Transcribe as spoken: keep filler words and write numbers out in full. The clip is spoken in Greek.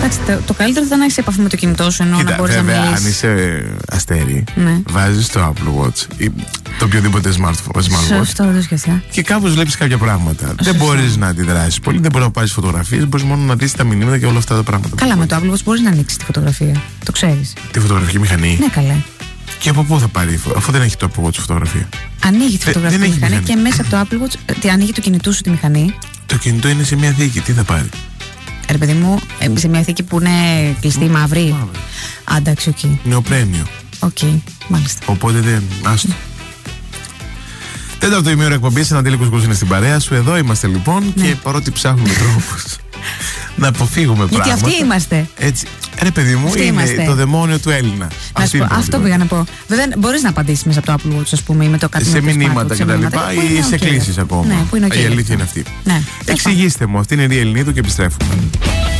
Εντάξει, το, το καλύτερο θα είναι να έχεις επαφή με το κινητό σου, ενώ Κοίτα, να μπορείς βέβαια, να μιλήσεις. αν είσαι αστέρι, ναι. βάζεις το Apple Watch ή το οποιοδήποτε smartphone. Σωστό, δεν σκεφτιά. Και κάπως βλέπεις κάποια πράγματα. Σωστό. Δεν μπορείς να αντιδράσεις πολύ, δεν μπορείς να πάρεις φωτογραφίες, μπορείς μόνο να δεις τα μηνύματα και όλα αυτά τα πράγματα. Καλά, με το Apple Watch μπορείς να ανοίξεις τη φωτογραφία. Το ξέρεις. Τη φωτογραφική μηχανή. Ναι, καλά. Και από πού θα πάρει, αφού δεν έχει το Apple Watch φωτογραφία. Ανοίγει τη φωτογραφική δεν μηχανή, μηχανή και μέσα από το Apple Watch τι, ανοίγει το κινητό σου τη μηχανή. Το κινητό είναι σε μια θήκη, τι θα πάρει. Ρε παιδί μου, σε μια θήκη που είναι κλειστή, μαύρη. Α, εντάξει, οκ. Okay. Νεοπρέμιο. Οκ, okay, μάλιστα. Οπότε δεν. Άστο. Τέταρτο ημίωρο εκπομπή, ένα Αντέλη Κουσκούς είναι στην παρέα σου. Εδώ είμαστε λοιπόν ναι. Και παρότι ψάχνουμε τρόπους να αποφύγουμε πράγματα. Γιατί αυτοί είμαστε. Έτσι. Ρε παιδί μου, αυτοί είναι είμαστε. Το δαιμόνιο του Έλληνα. Να σου πω, αυτό πήγα να πω. Βέβαια, μπορείς να απαντήσεις μέσα από το Apple Watch, ας πούμε, ή με το κάτι. Σε μηνύματα κτλ. Ή σε okay. κλήσεις ακόμα. Ναι, που είναι okay. Η αλήθεια είναι αυτή. Ναι. Εξηγήστε μου, αυτή είναι η Ριελνίδου και επιστρέφουμε.